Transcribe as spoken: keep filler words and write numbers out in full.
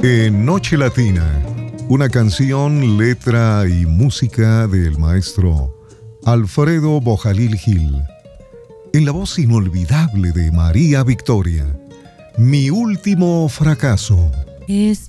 En Noche Latina, una canción, letra y música del maestro Alfredo Bojalil Gil, en la voz inolvidable de María Victoria, Mi último fracaso. Es